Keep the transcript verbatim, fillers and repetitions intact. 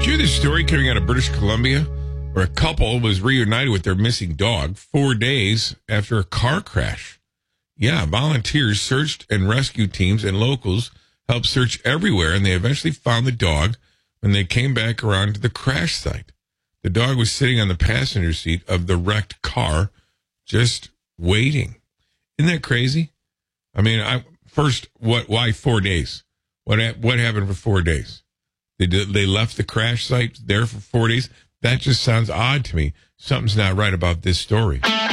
Did you hear this story coming out of British Columbia where a couple was reunited with their missing dog four days after a car crash? Yeah, volunteers searched and rescue teams and locals helped search everywhere, and they eventually found the dog when they came back around to the crash site. The dog was sitting on the passenger seat of the wrecked car, just waiting. Isn't that crazy? I mean, I, first, what? Why four days? What what happened for four days? They did, they left the crash site there for four days? That just sounds odd to me. Something's not right about this story.